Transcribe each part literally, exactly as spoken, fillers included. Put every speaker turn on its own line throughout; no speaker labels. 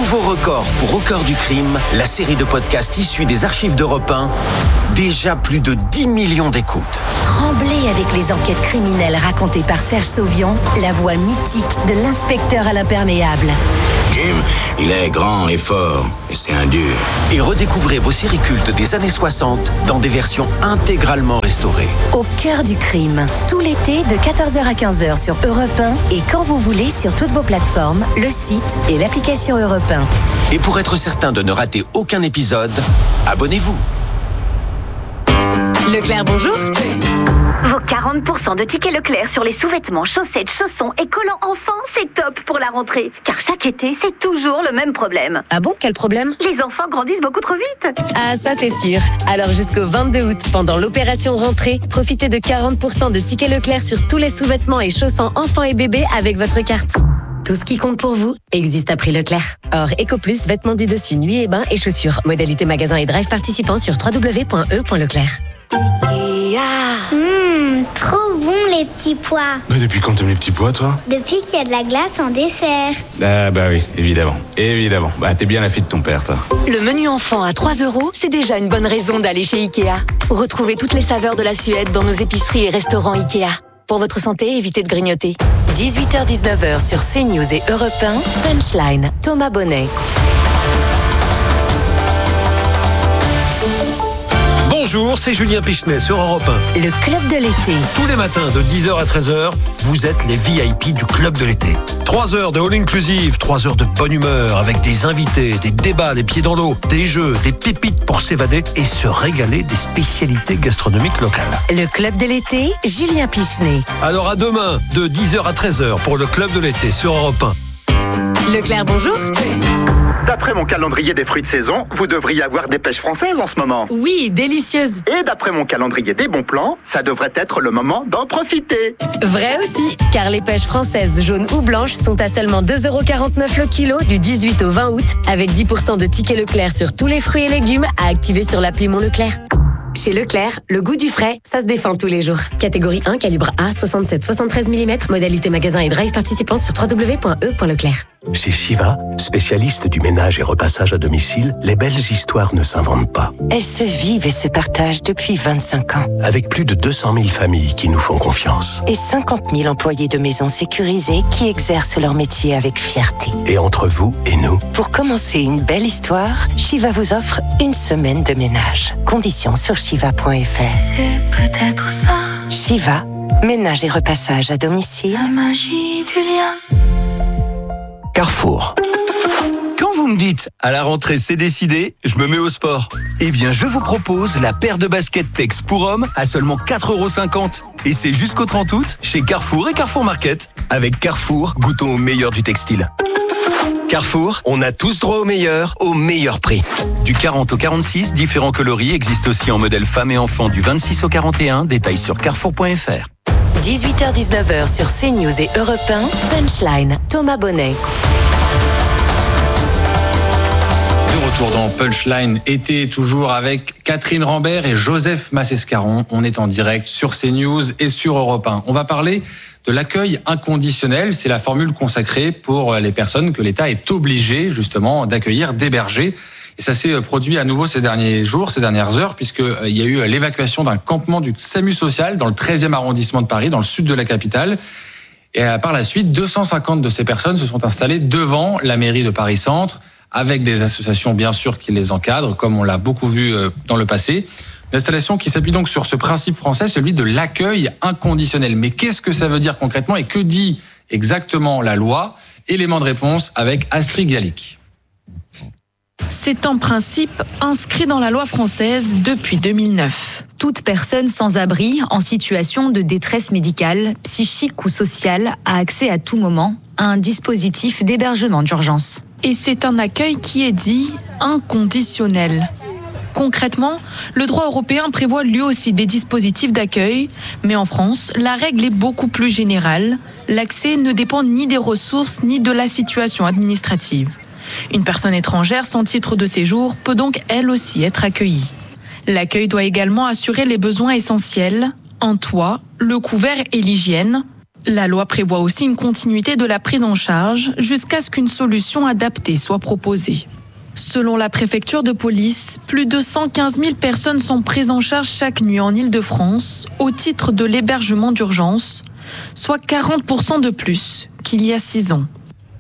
Nouveau record pour Au cœur du crime, la série de podcasts issue des archives d'Europe un. Déjà plus de dix millions d'écoutes.
Tremblez avec les enquêtes criminelles racontées par Serge Sauvion, la voix mythique de l'inspecteur à l'imperméable.
Jim, il est grand et fort, et c'est un dur.
Et redécouvrez vos séries cultes des années soixante dans des versions intégralement restaurées.
Au cœur du crime, tout l'été de quatorze heures à quinze heures sur Europe un et quand vous voulez sur toutes vos plateformes, le site et l'application Europe un.
Et pour être certain de ne rater aucun épisode, abonnez-vous.
Leclerc, bonjour.
Vos quarante pour cent de tickets Leclerc sur les sous-vêtements, chaussettes, chaussons et collants enfants, c'est top pour la rentrée. Car chaque été, c'est toujours le même problème.
Ah bon, quel problème?
Les enfants grandissent beaucoup trop vite.
Ah, ça c'est sûr. Alors jusqu'au vingt-deux août, pendant l'opération rentrée, profitez de quarante pour cent de tickets Leclerc sur tous les sous-vêtements et chaussons enfants et bébés avec votre carte. Tout ce qui compte pour vous existe à prix Leclerc. Or, EcoPlus, vêtements du dessus, nuit et bain et chaussures. Modalité magasin et drive participants sur w w w point e point leclerc.
Mmh, trop bon les petits pois.
Mais depuis quand t'aimes les petits pois, toi?
Depuis qu'il y a de la glace en dessert.
Ah bah oui, évidemment. Évidemment. Bah t'es bien la fille de ton père, toi.
Le menu enfant à trois euros, c'est déjà une bonne raison d'aller chez Ikea. Retrouvez toutes les saveurs de la Suède dans nos épiceries et restaurants Ikea. Pour votre santé, évitez de grignoter.
dix-huit heures dix-neuf heures sur CNews et Europe un, Punchline, Thomas Bonnet.
Bonjour, c'est Julien Pichenet sur Europe un.
Le club de l'été.
Tous les matins de dix heures à treize heures, vous êtes les V I P du club de l'été. trois heures de all inclusive, trois heures de bonne humeur avec des invités, des débats les pieds dans l'eau, des jeux, des pépites pour s'évader et se régaler des spécialités gastronomiques locales.
Le club de l'été, Julien Pichenet.
Alors à demain de dix heures à treize heures pour le club de l'été sur Europe un.
Leclerc, bonjour.
D'après mon calendrier des fruits de saison, vous devriez avoir des pêches françaises en ce moment.
Oui, délicieuse.
Et d'après mon calendrier des bons plans, ça devrait être le moment d'en profiter.
Vrai aussi, car les pêches françaises jaunes ou blanches sont à seulement deux euros quarante-neuf le kilo du dix-huit au vingt août, avec dix pour cent de tickets Leclerc sur tous les fruits et légumes à activer sur l'appli Mon Leclerc. Chez Leclerc, le goût du frais, ça se défend tous les jours. Catégorie un, calibre A, soixante-sept soixante-treize millimètres, modalité magasin et drive participants sur w w w point e point leclerc.
Chez Shiva, spécialiste du ménage et repassage à domicile, les belles histoires ne s'inventent pas.
Elles se vivent et se partagent depuis vingt-cinq ans.
Avec plus de deux cent mille familles qui nous font confiance.
Et cinquante mille employés de maisons sécurisées qui exercent leur métier avec fierté.
Et entre vous et nous.
Pour commencer une belle histoire, Shiva vous offre une semaine de ménage. Conditions sur shiva point f r.
C'est peut-être ça.
Shiva, ménage et repassage à domicile.
La magie du lien.
Carrefour.
Quand vous me dites « à la rentrée c'est décidé, je me mets au sport », eh bien je vous propose la paire de baskets Tex pour hommes à seulement quatre euros cinquante. Et c'est jusqu'au trente août chez Carrefour et Carrefour Market. Avec Carrefour, goûtons au meilleur du textile. Carrefour, on a tous droit au meilleur, au meilleur prix. Du quarante au quarante-six, différents coloris existent aussi en modèle femmes et enfants du vingt-six au quarante et un. Détails sur carrefour point f r.
dix-huit heures dix-neuf heures sur CNews et Europe un, Punchline, Thomas Bonnet.
De retour dans Punchline été, toujours avec Catherine Rambert et Joseph Massescaron. On est en direct sur CNews et sur Europe un. On va parler de l'accueil inconditionnel. C'est la formule consacrée pour les personnes que l'État est obligé justement d'accueillir, d'héberger. Et ça s'est produit à nouveau ces derniers jours, ces dernières heures, puisqu'il y a eu l'évacuation d'un campement du SAMU social dans le treizième arrondissement de Paris, dans le sud de la capitale. Et par la suite, deux cent cinquante de ces personnes se sont installées devant la mairie de Paris-Centre, avec des associations bien sûr qui les encadrent, comme on l'a beaucoup vu dans le passé. Une installation qui s'appuie donc sur ce principe français, celui de l'accueil inconditionnel. Mais qu'est-ce que ça veut dire concrètement et que dit exactement la loi? Élément de réponse avec Astrid Gallic.
C'est en principe inscrit dans la loi française depuis deux mille neuf.
Toute personne sans abri, en situation de détresse médicale, psychique ou sociale, a accès à tout moment à un dispositif d'hébergement d'urgence.
Et c'est un accueil qui est dit inconditionnel. Concrètement, le droit européen prévoit lui aussi des dispositifs d'accueil, mais en France, la règle est beaucoup plus générale. L'accès ne dépend ni des ressources ni de la situation administrative. Une personne étrangère sans titre de séjour peut donc elle aussi être accueillie. L'accueil doit également assurer les besoins essentiels, un toit, le couvert et l'hygiène. La loi prévoit aussi une continuité de la prise en charge jusqu'à ce qu'une solution adaptée soit proposée. Selon la préfecture de police, plus de cent quinze mille personnes sont prises en charge chaque nuit en Île-de-France au titre de l'hébergement d'urgence, soit quarante pour cent de plus qu'il y a six ans.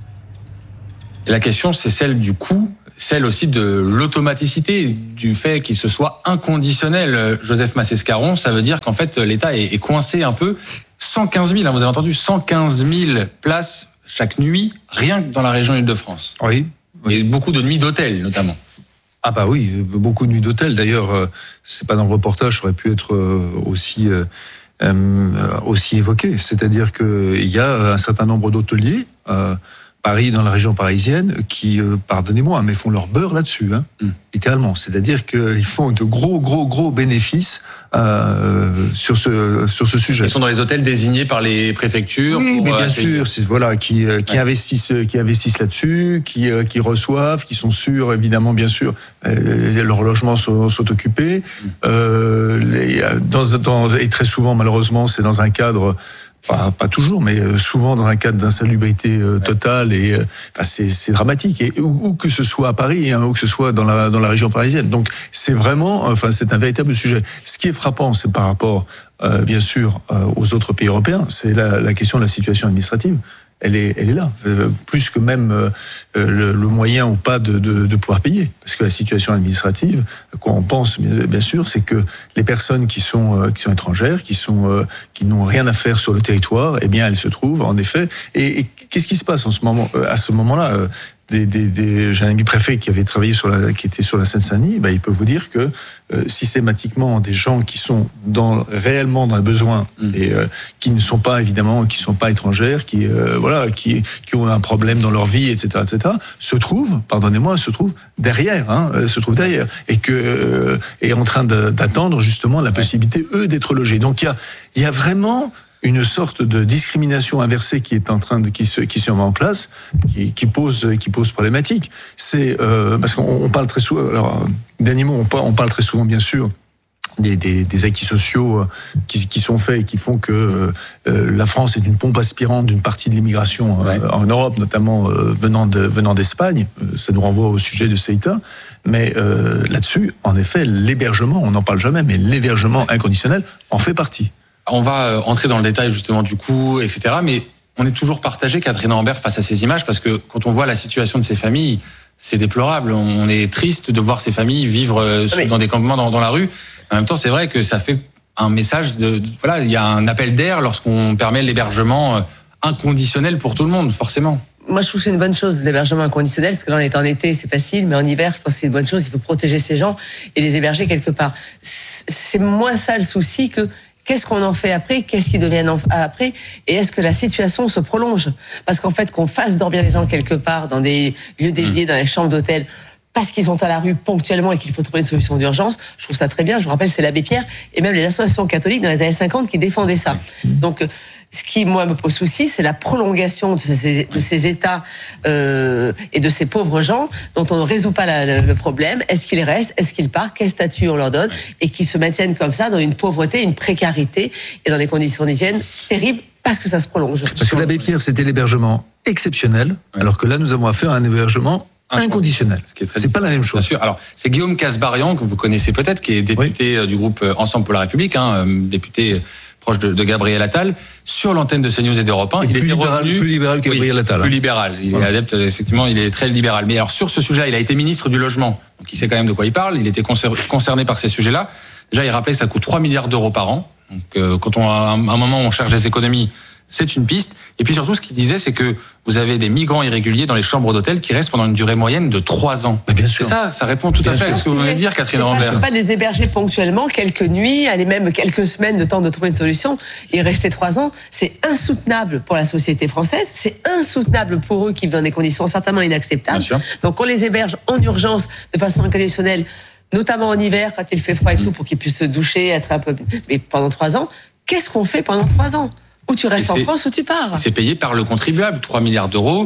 La question, c'est celle du coût, celle aussi de l'automaticité, du fait qu'il se soit inconditionnel. Joseph Massescaron, ça veut dire qu'en fait, l'État est coincé un peu. cent quinze mille, hein, vous avez entendu, cent quinze mille places chaque nuit, rien que dans la région Île-de-France.
Oui.
oui. Et beaucoup de nuits d'hôtel, notamment.
Ah bah oui, beaucoup de nuits d'hôtel. D'ailleurs, euh, c'est pas dans le reportage, ça aurait pu être euh, aussi... Euh, Euh, aussi évoqué, c'est-à-dire qu'il y a un certain nombre d'hôteliers, euh, Paris, dans la région parisienne, qui, euh, pardonnez-moi, mais font leur beurre là-dessus, hein, mm. littéralement. C'est-à-dire qu'ils font de gros, gros, gros bénéfices euh, sur ce sur ce sujet.
Ils sont dans les hôtels désignés par les préfectures.
Oui,
pour
mais bien
accueillir.
sûr, c'est, voilà, qui qui ouais. investissent, qui investissent là-dessus, qui qui reçoivent, qui sont sûrs, évidemment, bien sûr, euh, leurs logements sont, sont occupés. Mm. Euh, les, dans, dans, et très souvent, malheureusement, c'est dans un cadre. Pas, pas toujours, mais souvent dans un cadre d'insalubrité euh, totale et euh, enfin, c'est, c'est dramatique. Et où, où que ce soit à Paris, hein, ou que ce soit dans la dans la région parisienne. Donc c'est vraiment, enfin c'est un véritable sujet. Ce qui est frappant, c'est par rapport, euh, bien sûr, euh, aux autres pays européens, c'est la, la question de la situation administrative. Elle est, elle est là, euh, plus que même euh, le, le moyen ou pas de, de, de pouvoir payer. Parce que la situation administrative, quoi on pense bien, bien sûr, c'est que les personnes qui sont, euh, qui sont étrangères, qui, sont, euh, qui n'ont rien à faire sur le territoire, eh bien elles se trouvent en effet. Et, et qu'est-ce qui se passe en ce moment, euh, à ce moment-là euh, Des, des, des, j'ai un ami préfet qui avait travaillé sur la, qui était sur la Seine-Saint-Denis. Ben, il peut vous dire que euh, systématiquement des gens qui sont dans, réellement dans le besoin mmh. et euh, qui ne sont pas évidemment, qui sont pas étrangères, qui euh, voilà, qui qui ont un problème dans leur vie, et cetera, et cetera, se trouvent, pardonnez-moi, se trouvent derrière, hein, se trouvent derrière et que euh, est en train de, d'attendre justement la possibilité eux d'être logés. Donc il y a il y a vraiment une sorte de discrimination inversée qui est en train de qui se qui se met en place, qui, qui pose qui pose problématique. C'est euh, parce qu'on on parle très souvent. Alors, dernier mot, on parle, on parle très souvent, bien sûr, des, des, des acquis sociaux qui, qui sont faits et qui font que euh, la France est une pompe aspirante d'une partie de l'immigration euh, ouais. en Europe, notamment euh, venant de venant d'Espagne. Ça nous renvoie au sujet de Ceuta. Mais euh, là-dessus, en effet, l'hébergement, on n'en parle jamais, mais l'hébergement inconditionnel en fait partie.
On va entrer dans le détail justement du coup, et cetera. Mais on est toujours partagé, Catherine Rambert, face à ces images, parce que quand on voit la situation de ces familles, c'est déplorable. On est triste de voir ces familles vivre oui. dans des campements dans, dans la rue. En même temps, c'est vrai que ça fait un message de, de voilà, il y a un appel d'air lorsqu'on permet l'hébergement inconditionnel pour tout le monde, forcément.
Moi, je trouve que c'est une bonne chose, l'hébergement inconditionnel, parce que là, on est en été, c'est facile, mais en hiver, je pense que c'est une bonne chose. Il faut protéger ces gens et les héberger quelque part. C'est moins ça le souci que qu'est-ce qu'on en fait après, qu'est-ce qui devient après, et est-ce que la situation se prolonge ? Parce qu'en fait, qu'on fasse dormir les gens quelque part dans des lieux dédiés, dans les chambres d'hôtel, parce qu'ils sont à la rue ponctuellement et qu'il faut trouver une solution d'urgence, je trouve ça très bien. Je vous rappelle, c'est l'abbé Pierre et même les associations catholiques dans les années cinquante qui défendaient ça. Donc, ce qui, moi, me pose souci, c'est la prolongation de ces, de ces états euh, et de ces pauvres gens dont on ne résout pas la, le, le problème. Est-ce qu'ils restent ? Est-ce qu'ils partent ? Quel statut on leur donne ? Et qui se maintiennent comme ça dans une pauvreté, une précarité et dans des conditions d'hygiène terribles parce que ça se prolonge.
Parce que l'abbé Pierre, c'était l'hébergement exceptionnel, ouais. alors que là, nous avons affaire à un hébergement inconditionnel. Ce qui est très c'est pas la même chose.
Bien sûr. Alors, c'est Guillaume Kasbarian, que vous connaissez peut-être, qui est député oui. du groupe Ensemble pour la République, hein, député proche de, de Gabriel Attal, sur l'antenne de CNews et d'Europe un.
Il est plus, libéral, plus libéral que Gabriel
oui,
Attal.
Plus libéral. Il voilà. est adepte, effectivement, il est très libéral. Mais alors, sur ce sujet-là, il a été ministre du Logement. Donc, il sait quand même de quoi il parle. Il était concerné par ces sujets-là. Déjà, il rappelait que ça coûte trois milliards d'euros par an. Donc, euh, quand on, à un moment, on cherche des économies, c'est une piste. Et puis surtout, ce qu'il disait, c'est que vous avez des migrants irréguliers dans les chambres d'hôtel qui restent pendant une durée moyenne de trois ans.
Mais bien sûr.
Et ça, ça répond tout bien à fait sûr. à ce que vous venez de dire, Catherine Rambert.
Je ne peux pas les héberger ponctuellement, quelques nuits, aller même quelques semaines de temps de trouver une solution. Et rester trois ans, c'est insoutenable pour la société française. C'est insoutenable pour eux qui vivent dans des conditions certainement inacceptables. Donc on les héberge en urgence, de façon inconditionnelle, notamment en hiver, quand il fait froid et tout, pour qu'ils puissent se doucher, être un peu... Mais pendant trois ans, qu'est-ce qu'on fait pendant trois ans ? Ou tu restes en France ou tu pars.
C'est payé par le contribuable, trois milliards d'euros.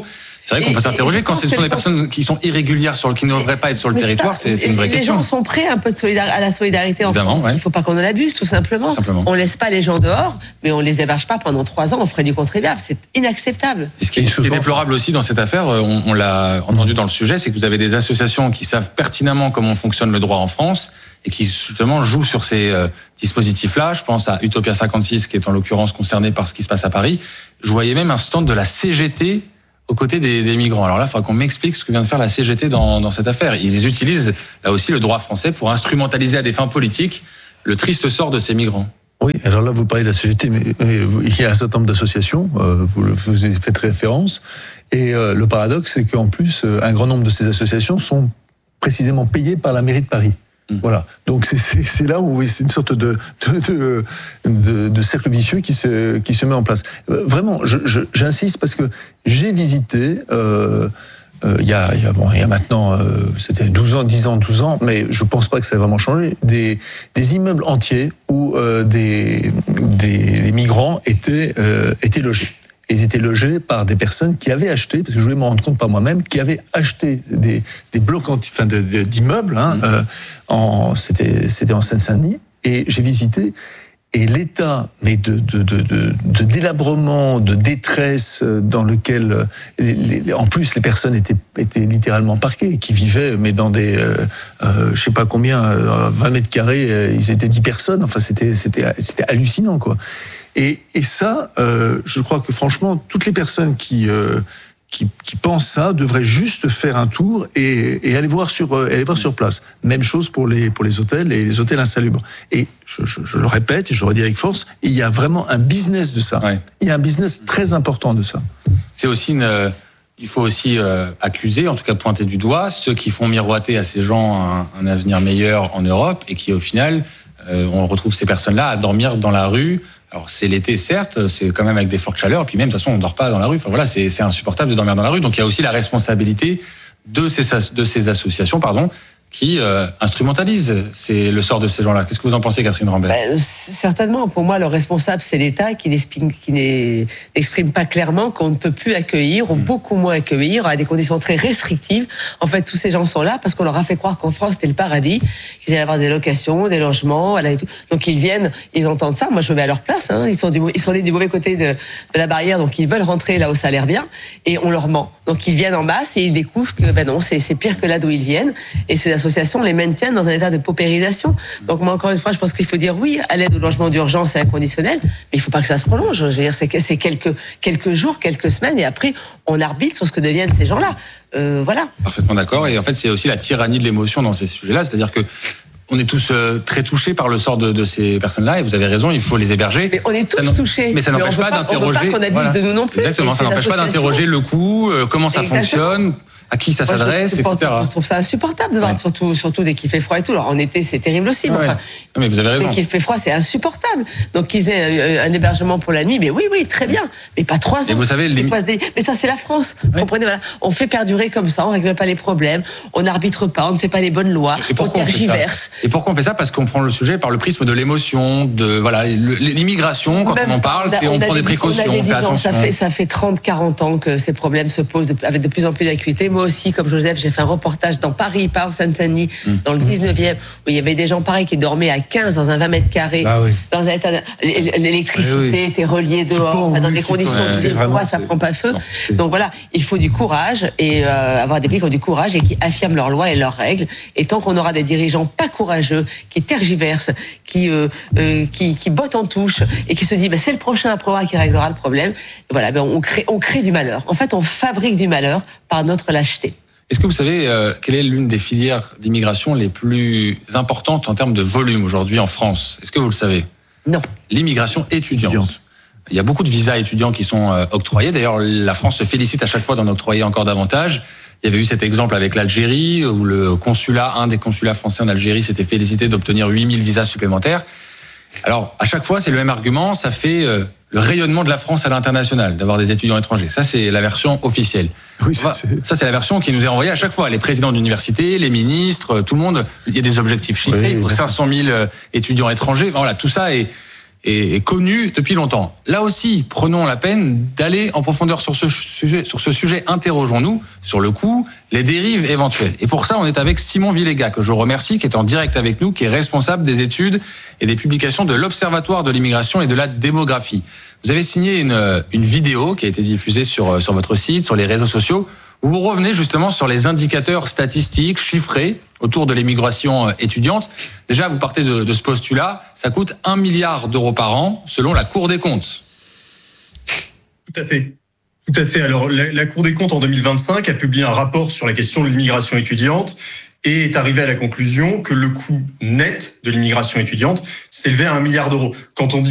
C'est vrai qu'on
Et-
peut s'interroger
et je
quand
pense
ce
que
sont des
les-
personnes qui sont irrégulières, sur le, qui ne devraient pas être sur le
Mais
territoire,
ça,
c'est, c'est une vraie
les
question.
gens sont prêts un peu de solidar- à la solidarité en
Évidemment,
France.
ouais.
Il ne faut pas qu'on en abuse, tout simplement.
Tout simplement.
On ne laisse pas les gens dehors, mais on ne les héberge pas pendant trois ans aux frais du contribuable. C'est inacceptable.
Et ce qui est, ce qui est déplorable aussi dans cette affaire, euh, on, on l'a entendu dans le sujet, c'est que vous avez des associations qui savent pertinemment comment fonctionne le droit en France et qui justement jouent sur ces euh, dispositifs-là. Je pense à Utopia cinquante-six, qui est en l'occurrence concerné par ce qui se passe à Paris. Je voyais même un stand de la C G T aux côtés des, des migrants. Alors là, il faudra qu'on m'explique ce que vient de faire la C G T dans, dans cette affaire. Ils utilisent là aussi le droit français pour instrumentaliser à des fins politiques le triste sort de ces migrants.
Oui, alors là, vous parlez de la C G T, mais, mais il y a un certain nombre d'associations, euh, vous, vous y faites référence, et euh, le paradoxe, c'est qu'en plus, euh, un grand nombre de ces associations sont précisément payées par la mairie de Paris. Mmh. Voilà. Donc c'est, c'est, c'est là où c'est une sorte de, de, de, de, de cercle vicieux qui se, qui se met en place. Euh, vraiment, je, je, j'insiste parce que j'ai visité... Euh, Euh, il, y a, il, y a, bon, il y a maintenant, euh, c'était douze ans, dix ans, douze ans, mais je ne pense pas que ça ait vraiment changé, des, des immeubles entiers où euh, des, des, des migrants étaient, euh, étaient logés. Et ils étaient logés par des personnes qui avaient acheté, parce que je voulais me rendre compte par moi-même, qui avaient acheté des, des blocs anti, enfin, de, de, d'immeubles, hein, mmh. euh, en, c'était, c'était en Seine-Saint-Denis, et j'ai visité. Et l'état, mais de, de, de, de, de délabrement, de détresse dans lequel, les, les, en plus, les personnes étaient, étaient littéralement parquées, qui vivaient, mais dans des, euh, euh, je sais pas combien, euh, vingt mètres carrés, euh, ils étaient dix personnes. Enfin, c'était, c'était, c'était hallucinant, quoi. Et, et ça, euh, je crois que franchement, toutes les personnes qui, euh, qui, qui pensent ça devraient juste faire un tour et, et aller voir sur, euh, aller voir sur place. Même chose pour les, pour les hôtels et les hôtels insalubres. Et je, je, je le répète et je le redis avec force, il y a vraiment un business de ça. Ouais. Il y a un business très important de ça.
C'est aussi une, euh, il faut aussi euh, accuser, en tout cas pointer du doigt, ceux qui font miroiter à ces gens un, un avenir meilleur en Europe et qui au final, euh, on retrouve ces personnes-là à dormir dans la rue. Alors c'est l'été certes, c'est quand même avec des fortes chaleurs, puis même de toute façon on ne dort pas dans la rue. Enfin voilà, c'est, c'est insupportable de dormir dans la rue. Donc il y a aussi la responsabilité de ces, de ces associations, pardon, qui euh, instrumentalisent c'est le sort de ces gens-là. Qu'est-ce que vous en pensez, Catherine Rambert ?
Ben, certainement, pour moi, le responsable, c'est l'État qui n'exprime pas clairement qu'on ne peut plus accueillir, ou beaucoup moins accueillir, à des conditions très restrictives. En fait, tous ces gens sont là parce qu'on leur a fait croire qu'en France, c'était le paradis, qu'ils allaient avoir des locations, des logements, voilà, et tout. Donc ils viennent, ils entendent ça, moi je me mets à leur place, hein. ils sont du, ils sont du mauvais côté de, de la barrière, donc ils veulent rentrer là où ça a l'air bien, et on leur ment. Donc ils viennent en masse et ils découvrent que ben non, c'est, c'est pire que là d'où ils viennent, et ces associations les maintiennent dans un état de paupérisation. Donc moi, encore une fois, je pense qu'il faut dire oui à l'aide au logement d'urgence et inconditionnel, mais il ne faut pas que ça se prolonge. Je veux dire, c'est, c'est quelques, quelques jours, quelques semaines, et après, on arbitre sur ce que deviennent ces gens-là. Euh, voilà.
Parfaitement d'accord. Et en fait, c'est aussi la tyrannie de l'émotion dans ces sujets-là. C'est-à-dire que on est tous euh, très touchés par le sort de, de ces personnes-là, et vous avez raison, il faut les héberger.
Mais on est tous touchés.
Mais ça
mais
n'empêche pas, pas d'interroger.
On ne veut pas qu'on abuse voilà. de nous non plus.
Exactement, ça n'empêche pas d'interroger le coût, euh, comment ça
Exactement.
fonctionne, à qui ça Moi, s'adresse,
je,
et cetera.
Je trouve ça insupportable de voir, ouais. surtout, surtout dès qu'il fait froid et tout. Alors en été, c'est terrible aussi. Mais,
ouais.
enfin,
non, mais vous avez raison.
Dès qu'il fait froid, c'est insupportable. Donc qu'ils aient un, un hébergement pour la nuit, mais oui, oui, très bien. Mais pas trois ans.
Et vous savez, les...
des... Mais ça, c'est la France. Ouais. Comprenez, voilà. On fait perdurer comme ça, on ne règle pas les problèmes, on n'arbitre pas, on ne fait pas les bonnes lois,
et
on tergiverse.
Et pourquoi on fait ça ? Parce qu'on prend le sujet par le prisme de l'émotion, de voilà, l'immigration. Quand Même, on en parle, on, a, c'est on, on prend des, des précautions, on, on fait attention.
Ça fait, ça fait trente, quarante ans que ces problèmes se posent de, avec de plus en plus d'acuité. Moi aussi, comme Joseph, j'ai fait un reportage dans Paris, pas en Seine-Saint-Denis, mmh. dans le dix-neuvième, où il y avait des gens pareils qui dormaient à quinze dans un vingt mètres carrés, ah oui. dans un état, l'électricité oui, oui. était reliée dehors, pas, dans oui, des conditions où ouais, ça prend pas feu. Non, Donc voilà, il faut du courage et euh, avoir des pays qui ont du courage et qui affirment leurs lois et leurs règles. Et tant qu'on aura des dirigeants pas courageux, qui tergiversent, qui euh, euh, qui, qui bottent en touche et qui se disent bah, c'est le prochain à pouvoir qui réglera le problème, voilà, ben on crée on crée du malheur. En fait, on fabrique du malheur par notre lâcheté.
Est-ce que vous savez euh, quelle est l'une des filières d'immigration les plus importantes en termes de volume aujourd'hui en France ? Est-ce que vous le savez ?
Non.
L'immigration étudiante. étudiante. Il y a beaucoup de visas étudiants qui sont euh, octroyés. D'ailleurs, la France se félicite à chaque fois d'en octroyer encore davantage. Il y avait eu cet exemple avec l'Algérie, où le consulat, un des consulats français en Algérie, s'était félicité d'obtenir huit mille visas supplémentaires. Alors, à chaque fois, c'est le même argument, ça fait euh, le rayonnement de la France à l'international, d'avoir des étudiants étrangers. Ça, c'est la version officielle.
Oui, ça, c'est...
ça, c'est la version qui nous est envoyée à chaque fois. Les présidents d'université, les ministres, tout le monde, il y a des objectifs chiffrés, oui, il faut cinq cent mille étudiants étrangers. Voilà, tout ça est, est, est connu depuis longtemps. Là aussi, prenons la peine d'aller en profondeur sur ce sujet, sur ce sujet. Interrogeons-nous sur le coût, les dérives éventuelles. Et pour ça, on est avec Simon Villégas, que je remercie, qui est en direct avec nous, qui est responsable des études et des publications de l'Observatoire de l'immigration et de la démographie. Vous avez signé une, une vidéo qui a été diffusée sur, sur votre site, sur les réseaux sociaux, où vous revenez justement sur les indicateurs statistiques chiffrés autour de l'immigration étudiante. Déjà, vous partez de, de ce postulat, ça coûte un milliard d'euros par an, selon la Cour des comptes.
Tout à fait. Tout à fait. Alors, la, la Cour des comptes, en deux mille vingt-cinq, a publié un rapport sur la question de l'immigration étudiante et est arrivée à la conclusion que le coût net de l'immigration étudiante s'élevait à un milliard d'euros. Quand on dit